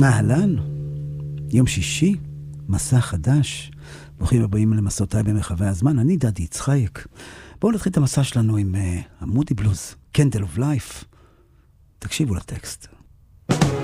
אהלן, יום שישי, מסע חדש. ברוכים הבאים למסעותיי במרחבי הזמן, אני דדי יצחק. בואו נתחיל את המסע שלנו עם המודי בלוז, Candle of Life. תקשיבו לטקסט.